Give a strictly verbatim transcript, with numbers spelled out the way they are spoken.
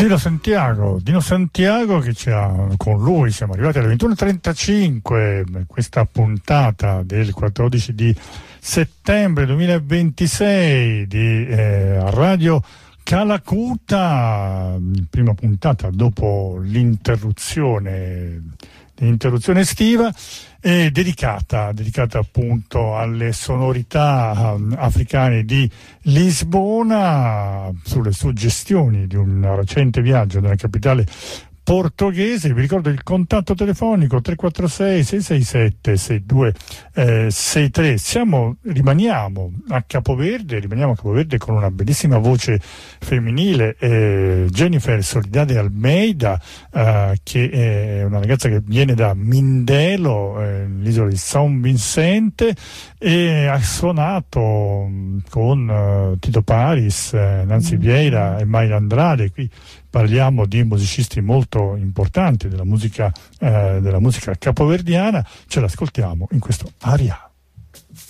Dino Santiago, Dino Santiago che ci ha, con lui siamo arrivati alle ventuno e trentacinque, questa puntata del quattordici di settembre duemilaventisei di eh, Radio Calacuta, prima puntata dopo l'interruzione, l'interruzione estiva, è dedicata, dedicata appunto alle sonorità um, africane di Lisbona, sulle suggestioni di un recente viaggio nella capitale portoghese. Vi ricordo il contatto telefonico tre quattro sei sei sei sette sei due sei tre. Siamo, rimaniamo a Capoverde, rimaniamo a Capoverde con una bellissima voce femminile, eh, Jennifer Soledade Almeida, eh, che è una ragazza che viene da Mindelo, eh, l'isola di San Vicente, e ha suonato con uh, Tito Paris, eh, Nancy Vieira e Mayra Andrade. Qui parliamo di musicisti molto importanti della musica, eh, della musica capoverdiana. Ce l'ascoltiamo in questo aria.